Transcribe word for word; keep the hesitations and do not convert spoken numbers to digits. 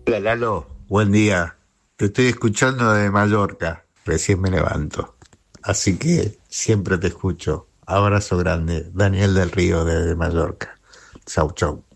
Hola Lalo, buen día. Te estoy escuchando de Mallorca, recién me levanto. Así que siempre te escucho. Abrazo grande, Daniel del Río desde Mallorca. Chau, chau.